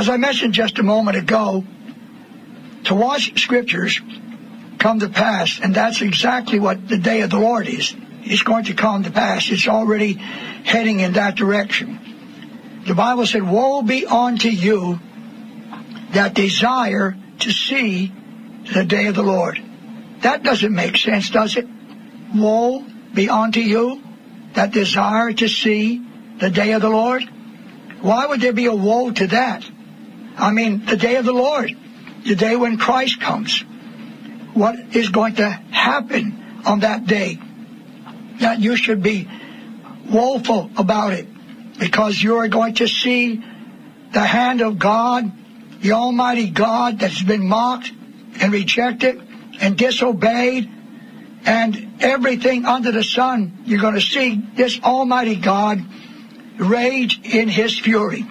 As I mentioned just a moment ago, to watch Scriptures come to pass, and that's exactly what the day of the Lord is. It's going to come to pass. It's already heading in that direction. The Bible said, woe be unto you that desire to see the day of the Lord. That doesn't make sense, does it? Woe be unto you that desire to see the day of the Lord. Why would there be a woe to that? I mean, the day of the Lord, the day when Christ comes. What is going to happen on that day? That you should be woeful about it, because you are going to see the hand of God, the Almighty God that's been mocked and rejected and disobeyed, and everything under the sun. You're going to see this Almighty God rage in His fury.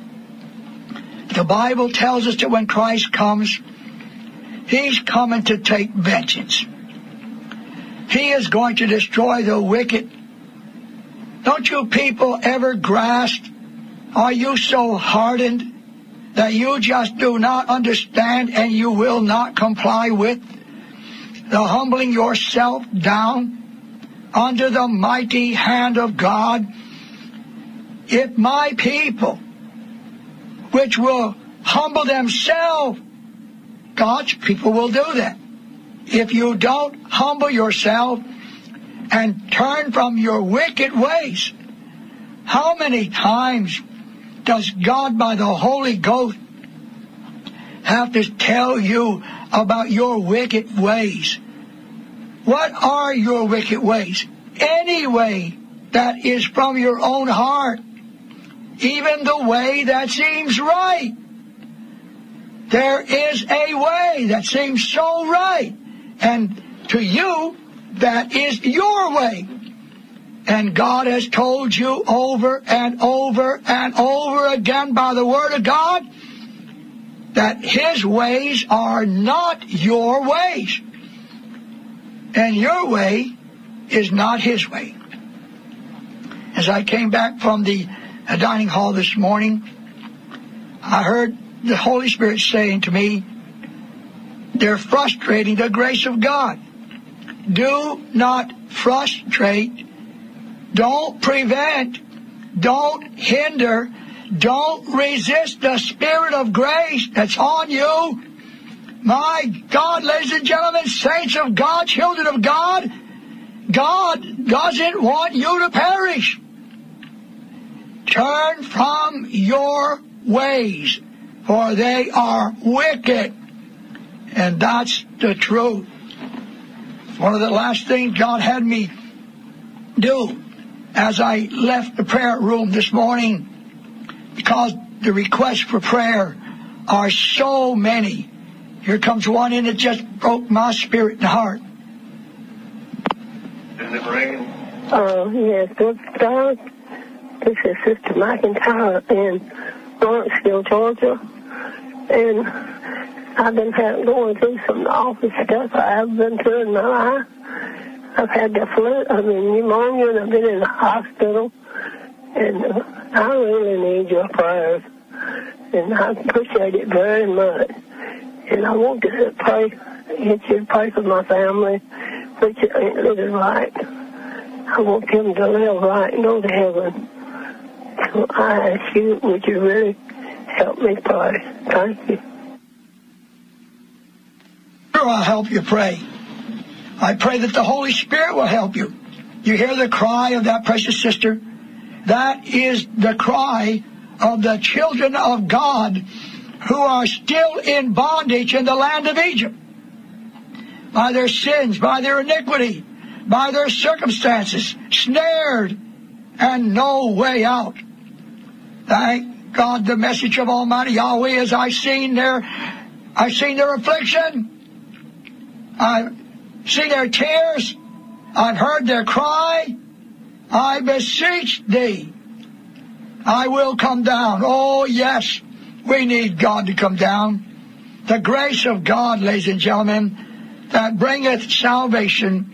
The Bible tells us that when Christ comes, He's coming to take vengeance. He is going to destroy the wicked. Don't you people ever grasp? Are you so hardened that you just do not understand and you will not comply with the humbling yourself down under the mighty hand of God? If my people, which will humble themselves, God's people will do that. If you don't humble yourself and turn from your wicked ways, how many times does God by the Holy Ghost have to tell you about your wicked ways? What are your wicked ways? Any way that is from your own heart, even the way that seems right. There is a way that seems so right, and to you, that is your way. And God has told you over and over and over again by the Word of God that His ways are not your ways. And your way is not His way. As I came back from the dining hall this morning, I heard the Holy Spirit saying to me, they're frustrating the grace of God. Do not frustrate. Don't prevent. Don't hinder. Don't resist the Spirit of grace that's on you. My God, ladies and gentlemen, saints of God, children of God, God doesn't want you to perish. Turn from your ways, for they are wicked. And that's the truth. One of the last things God had me do as I left the prayer room this morning, because the requests for prayer are so many. Here comes one in that just broke my spirit and heart. Is it ringing? Yes, Doug. This is Sister McIntyre in Lawrenceville, Georgia. And I've been going through some awful stuff I have been through in my life. I've had the pneumonia, and I've been in the hospital. And I really need your prayers. And I appreciate it very much. And I want to get you to pray for my family, which ain't living right. I want them to live right and go to heaven. So I ask you, would you really help me pray? Thank you. Sure, I'll help you pray. I pray that the Holy Spirit will help you. You hear the cry of that precious sister? That is the cry of the children of God who are still in bondage in the land of Egypt. By their sins, by their iniquity, by their circumstances, snared and no way out. Thank God the message of Almighty Yahweh, as I've seen their affliction. I've seen their tears. I've heard their cry. I beseech thee, I will come down. Oh, yes, we need God to come down. The grace of God, ladies and gentlemen, that bringeth salvation,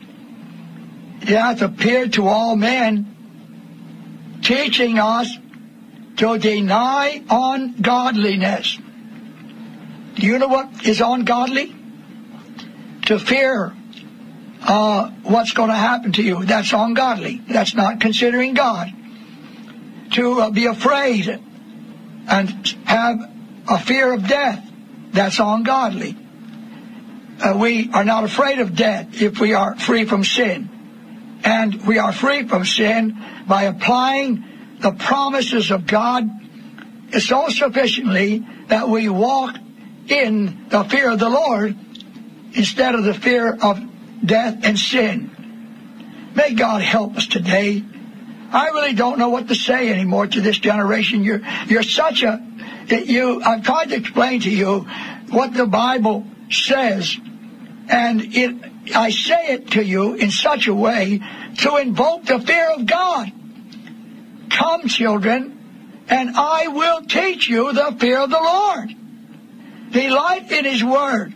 it hath appeared to all men, teaching us to deny ungodliness. Do you know what is ungodly? To fear what's going to happen to you. That's ungodly. That's not considering God. To be afraid and have a fear of death. That's ungodly. We are not afraid of death if we are free from sin. And we are free from sin by applying the promises of God so sufficiently that we walk in the fear of the Lord instead of the fear of death and sin. May God help us today. I really don't know what to say anymore to this generation. You're such a... I've tried to explain to you what the Bible says, and I say it to you in such a way to invoke the fear of God. Come, children, and I will teach you the fear of the Lord. Delight in His Word.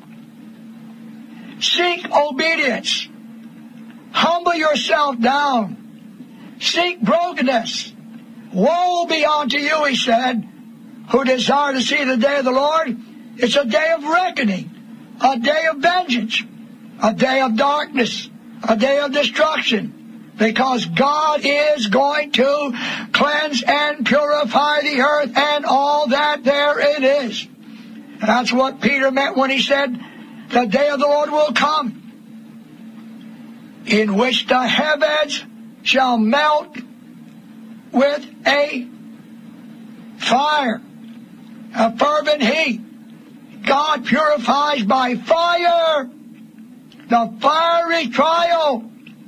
Seek obedience. Humble yourself down. Seek brokenness. Woe be unto you, He said, who desire to see the day of the Lord. It's a day of reckoning, a day of vengeance, a day of darkness, a day of destruction, because God is going to cleanse and purify the earth and all that therein is. And that's what Peter meant when he said, the day of the Lord will come, in which the heavens shall melt with a fire, a fervent heat. God purifies by fire, the fiery trial.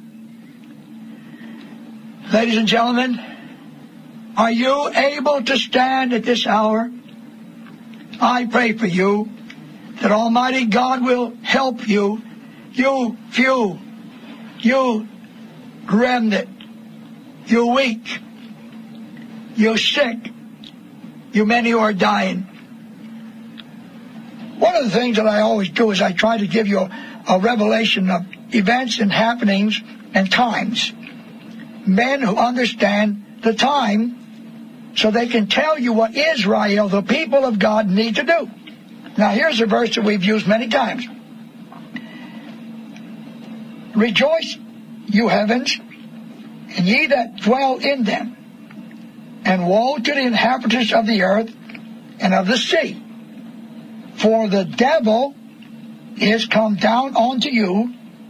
Ladies and gentlemen, are you able to stand at this hour? I pray for you that Almighty God will help you, you few, you remnant, you weak, you sick, you many who are dying. One of the things that I always do is I try to give you a revelation of events and happenings and times. Men who understand the time so they can tell you what Israel, the people of God, need to do. Now here's a verse that we've used many times. Rejoice, you heavens, and ye that dwell in them. And woe to the inhabitants of the earth and of the sea. For the devil is come down unto you,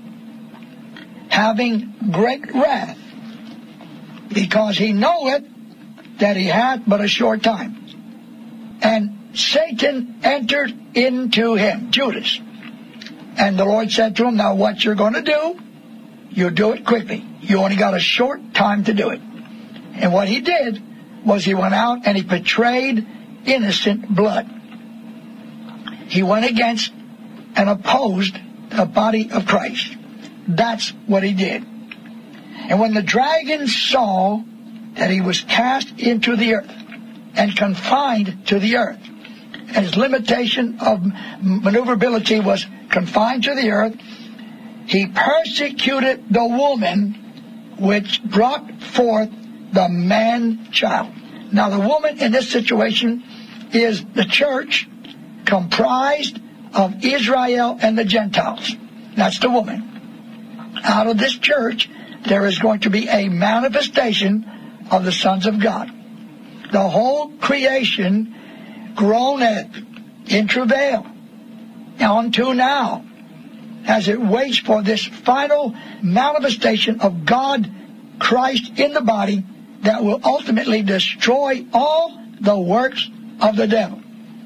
having great wrath, because he knoweth that he hath but a short time. And Satan entered into him, Judas. And the Lord said to him, now what you're going to do, you do it quickly. You only got a short time to do it. And what he did was he went out and he betrayed innocent blood. He went against and opposed the body of Christ. That's what he did. And when the dragon saw that he was cast into the earth and confined to the earth, and his limitation of maneuverability was confined to the earth, he persecuted the woman which brought forth the man-child. Now the woman in this situation is the church comprised of Israel and the Gentiles. That's the woman. Out of this church, there is going to be a manifestation of the sons of God. The whole creation groaneth in travail unto now, as it waits for this final manifestation of God, Christ in the body, that will ultimately destroy all the works of the devil.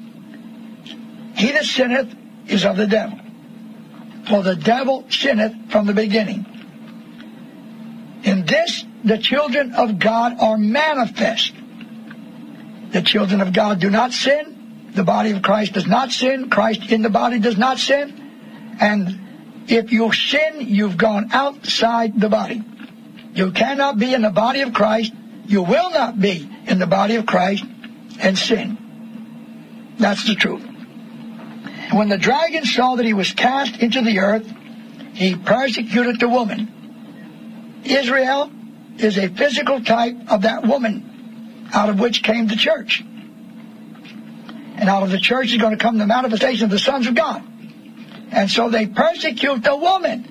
He that sinneth is of the devil, for the devil sinneth from the beginning. In this, the children of God are manifest. The children of God do not sin. The body of Christ does not sin. Christ in the body does not sin. And if you sin, you've gone outside the body. You cannot be in the body of Christ. You will not be in the body of Christ and sin. That's the truth. And when the dragon saw that he was cast into the earth, he persecuted the woman. Israel is a physical type of that woman. out of which came the church. And out of the church is going to come the manifestation of the sons of God. And so they persecute the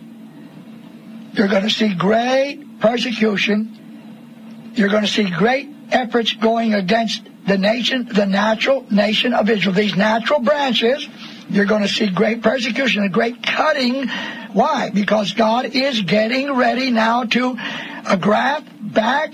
woman. You're going to see great persecution. You're going to see great efforts going against the nation, the natural nation of Israel. These natural branches, you're going to see great persecution, a great cutting. Why? Because God is getting ready now to graft back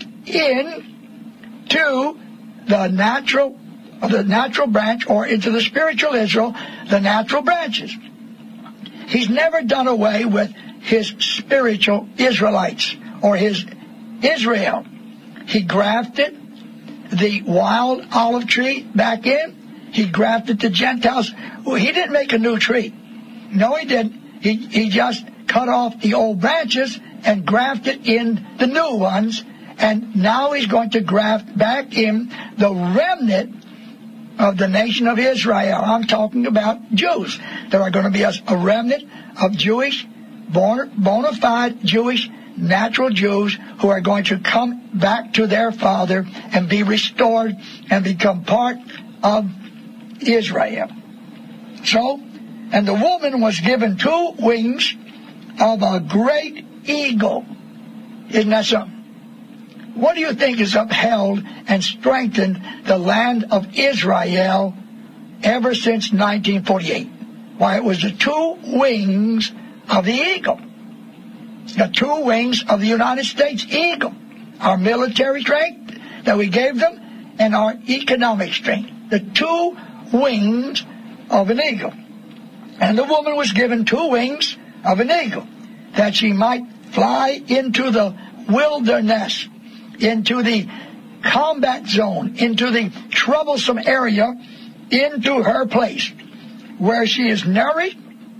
in to the natural branch, or into the spiritual Israel, the natural branches. He's never done away with his spiritual Israelites or his Israel. He grafted the wild olive tree back in. He grafted the Gentiles. Well, he didn't make a new tree. No, he didn't. He just cut off the old branches and grafted in the new ones. And now he's going to graft back in the remnant of the nation of Israel. I'm talking about Jews. There are going to be a remnant of Jewish, bona fide Jewish, natural Jews who are going to come back to their father and be restored and become part of Israel. So, and the woman was given 2 wings of a great eagle. Isn't that something? What do you think has upheld and strengthened the land of Israel ever since 1948? Why, it was the 2 wings of the eagle. The 2 wings of the United States eagle. Our military strength that we gave them and our economic strength. The 2 wings of an eagle. And the woman was given 2 wings of an eagle, that she might fly into the wilderness, into the combat zone, into the troublesome area, into her place, where she is nourished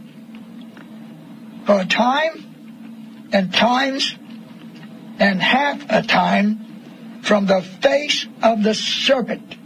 for a time and times and half a time from the face of the serpent.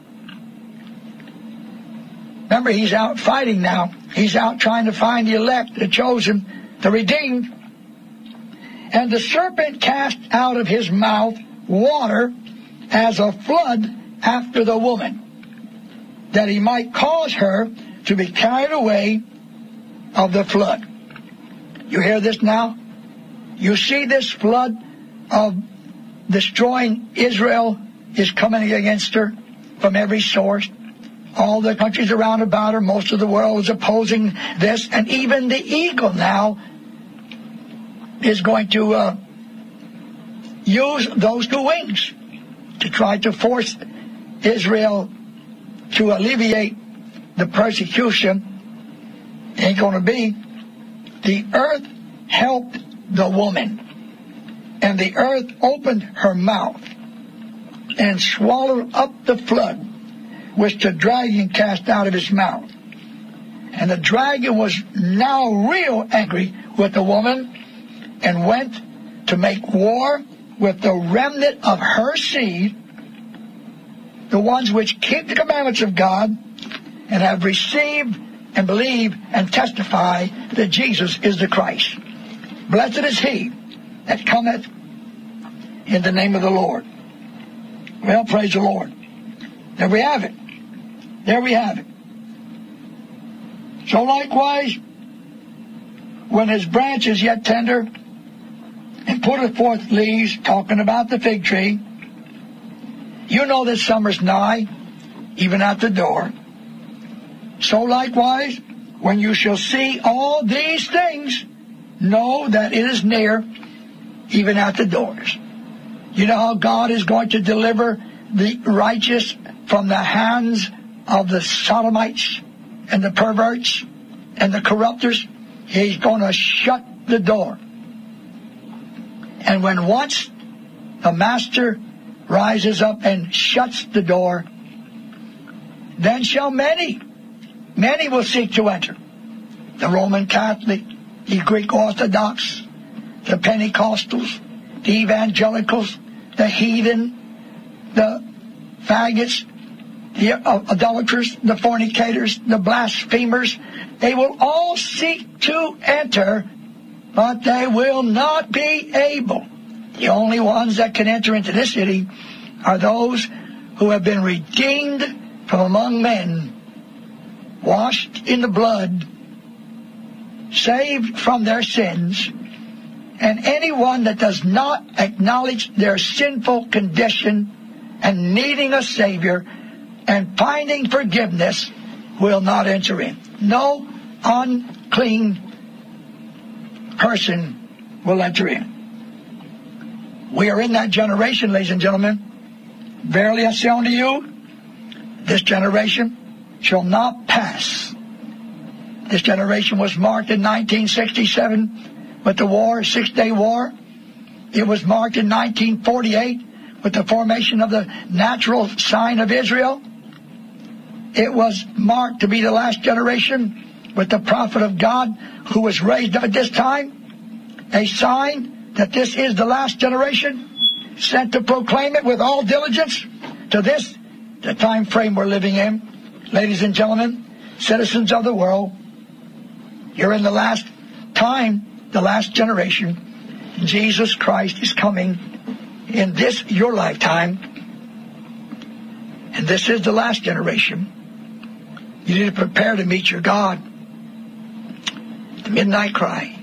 Remember, he's out fighting now. He's out trying to find the elect, the chosen, the redeemed. And the serpent cast out of his mouth water as a flood after the woman, that he might cause her to be carried away of the flood. You hear this now? You see this flood of destroying Israel is coming against her from every source. All the countries around about her, most of the world is opposing this, and even the eagle now is going to use those 2 wings to try to force Israel to alleviate the persecution. Ain't going to be. The earth helped the woman, and the earth opened her mouth and swallowed up the flood, which the dragon cast out of his mouth. And the dragon was now real angry with the woman and went to make war with the remnant of her seed, the ones which keep the commandments of God and have received and believe and testify that Jesus is the Christ. Blessed is he that cometh in the name of the Lord. Well, praise the Lord. There we have it. There we have it. So likewise, when his branch is yet tender, and putteth forth leaves, talking about the fig tree, you know that summer's nigh, even at the door. So likewise, when you shall see all these things, know that it is near, even at the doors. You know how God is going to deliver the righteous from the hands of the sodomites and the perverts and the corrupters? He's going to shut the door. And when once the master rises up and shuts the door, then shall many will seek to enter. The Roman Catholic, the Greek Orthodox, the Pentecostals, the Evangelicals, the heathen, the faggots, the idolaters, the fornicators, the blasphemers. They will all seek to enter, but they will not be able. The only ones that can enter into this city are those who have been redeemed from among men, washed in the blood, saved from their sins, and anyone that does not acknowledge their sinful condition and needing a Savior and finding forgiveness will not enter in. No unclean person will enter in. We are in that generation, ladies and gentlemen. Verily I say unto you, this generation shall not pass. This generation was marked in 1967 with the war, Six-Day War. It was marked in 1948 with the formation of the natural sign of Israel. It was marked to be the last generation with the prophet of God who was raised up at this time. A sign that this is the last generation, sent to proclaim it with all diligence to this, the time frame we're living in. Ladies and gentlemen, citizens of the world, you're in the last time, the last generation. Jesus Christ is coming in this, your lifetime. And this is the last generation. You need to prepare to meet your God. The midnight cry.